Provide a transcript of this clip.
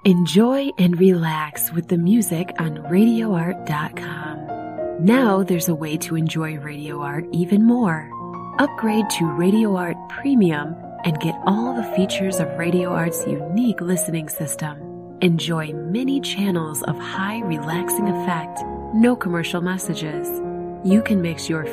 Enjoy and relax with the music on RadioArt.com. Now there's a way to enjoy Radio Art even more. Upgrade to Radio Art Premium and get all the features of Radio Art's unique listening system. Enjoy many channels of high relaxing effect, no commercial messages. You can mix your